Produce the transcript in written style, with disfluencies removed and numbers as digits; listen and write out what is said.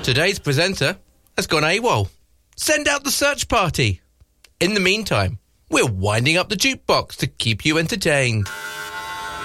Today's presenter has gone AWOL. Send out the search party. In the meantime, we're winding up the jukebox to keep you entertained.